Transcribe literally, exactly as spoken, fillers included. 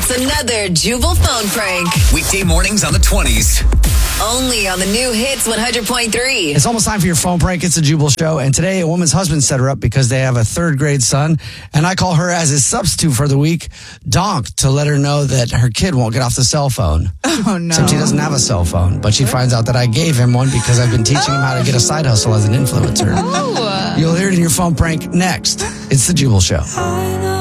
It's another Jubal phone prank. Weekday mornings on the twenties. Only on the new Hits one hundred point three. It's almost time for your phone prank. It's a Jubal show. And today, a woman's husband set her up because they have a third grade son. And I call her as his substitute for the week, Donk, to let her know that her kid won't get off the cell phone. Oh, no. Since he doesn't have a cell phone. But she finds out that I gave him one because I've been teaching him how to get a side hustle as an influencer. Oh. You'll hear it in your phone prank next. It's the Jubal show.